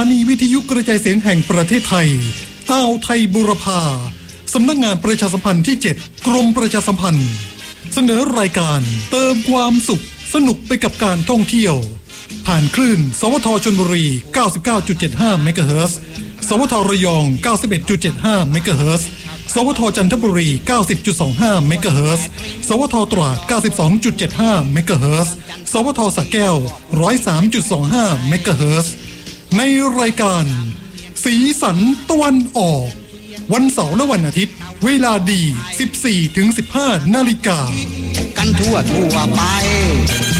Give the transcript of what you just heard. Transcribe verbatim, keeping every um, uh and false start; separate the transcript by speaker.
Speaker 1: สถานีวิทยุกระจายเสียงแห่งประเทศไทยอ่าวไทยบูรพาสำนักงานประชาสัมพันธ์ที่เจ็ดกรมประชาสัมพันธ์เสนอรายการเติมความสุขสนุกไปกับการท่องเที่ยวผ่านคลื่นสวทชลบุรี เก้าสิบเก้าจุดเจ็ดห้า เมกะเฮิรตซ์สวทระยอง เก้าสิบเอ็ดจุดเจ็ดห้า เมกะเฮิรตซ์สวทจันทบุรี เก้าสิบจุดสองห้า เมกะเฮิรตซ์สวทตราด เก้าสิบสองจุดเจ็ดห้า เมกะเฮิรตซ์สวทสระแก้ว หนึ่งร้อยสามจุดสองห้า เมกะเฮิรตซ์ในรายการสีสันตะวันออกวันเสาร์และวันอาทิตย์เวลาดี สิบสี่ถึงสิบห้า นาฬิกา
Speaker 2: กันทั่วทั่วไป